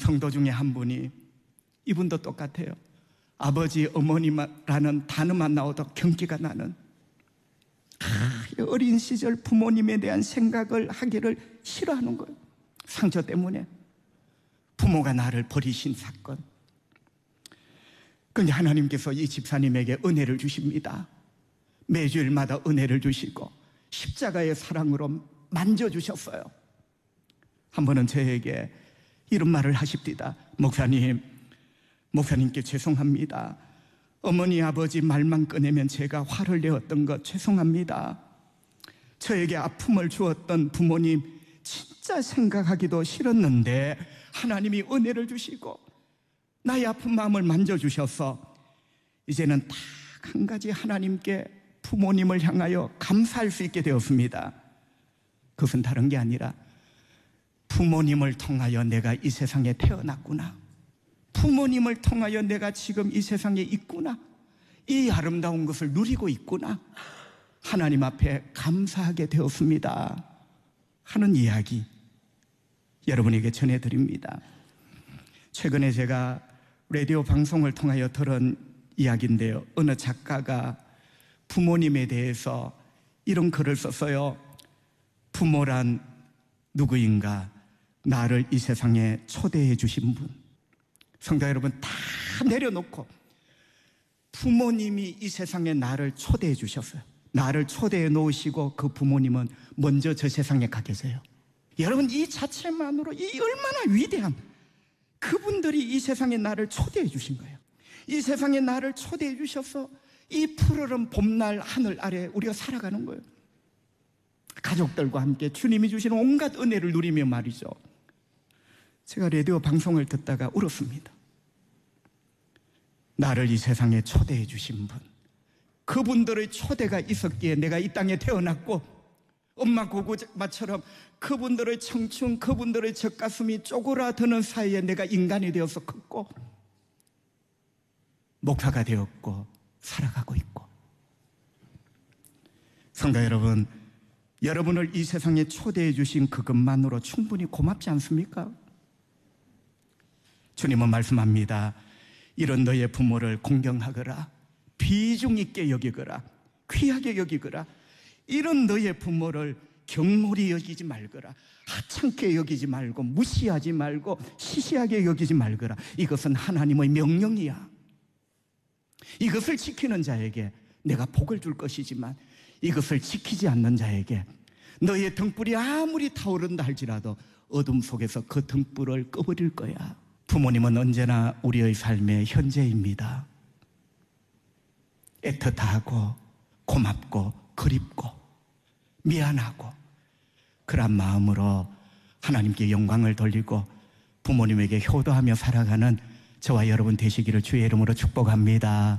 성도 중에 한 분이, 이분도 똑같아요. 아버지, 어머니라는 단어만 나오도 경기가 나는, 어린 시절 부모님에 대한 생각을 하기를 싫어하는 거예요. 상처 때문에. 부모가 나를 버리신 사건. 그런데 하나님께서 이 집사님에게 은혜를 주십니다. 매주일마다 은혜를 주시고 십자가의 사랑으로 만져주셨어요. 한 번은 저에게 이런 말을 하십니다. 목사님께 죄송합니다. 어머니 아버지 말만 꺼내면 제가 화를 내었던 것 죄송합니다. 저에게 아픔을 주었던 부모님 진짜 생각하기도 싫었는데 하나님이 은혜를 주시고 나의 아픈 마음을 만져주셔서 이제는 딱 한 가지 하나님께 부모님을 향하여 감사할 수 있게 되었습니다. 그것은 다른 게 아니라 부모님을 통하여 내가 이 세상에 태어났구나. 부모님을 통하여 내가 지금 이 세상에 있구나. 이 아름다운 것을 누리고 있구나. 하나님 앞에 감사하게 되었습니다 하는 이야기 여러분에게 전해드립니다. 최근에 제가 라디오 방송을 통하여 들은 이야기인데요, 어느 작가가 부모님에 대해서 이런 글을 썼어요. 부모란 누구인가? 나를 이 세상에 초대해 주신 분. 성도 여러분, 다 내려놓고 부모님이 이 세상에 나를 초대해 주셨어요. 나를 초대해 놓으시고 그 부모님은 먼저 저 세상에 가 계세요. 여러분, 이 자체만으로 이 얼마나 위대한, 그분들이 이 세상에 나를 초대해 주신 거예요. 이 세상에 나를 초대해 주셔서 이 푸르른 봄날 하늘 아래 우리가 살아가는 거예요. 가족들과 함께 주님이 주시는 온갖 은혜를 누리며 말이죠. 제가 라디오 방송을 듣다가 울었습니다. 나를 이 세상에 초대해 주신 분, 그분들의 초대가 있었기에 내가 이 땅에 태어났고, 엄마 고구마처럼 그분들의 청춘, 그분들의 젖가슴이 쪼그라드는 사이에 내가 인간이 되어서 컸고 목사가 되었고 살아가고 있고. 성도 여러분, 여러분을 이 세상에 초대해 주신 그것만으로 충분히 고맙지 않습니까? 주님은 말씀합니다. 이런 너의 부모를 공경하거라, 비중 있게 여기거라, 귀하게 여기거라. 이런 너의 부모를 경홀히 여기지 말거라, 하찮게 여기지 말고 무시하지 말고 시시하게 여기지 말거라. 이것은 하나님의 명령이야. 이것을 지키는 자에게 내가 복을 줄 것이지만 이것을 지키지 않는 자에게 너의 등불이 아무리 타오른다 할지라도 어둠 속에서 그 등불을 꺼버릴 거야. 부모님은 언제나 우리의 삶의 현재입니다. 애틋하고 고맙고 그립고 미안하고 그런 마음으로 하나님께 영광을 돌리고 부모님에게 효도하며 살아가는 저와 여러분 되시기를 주의 이름으로 축복합니다.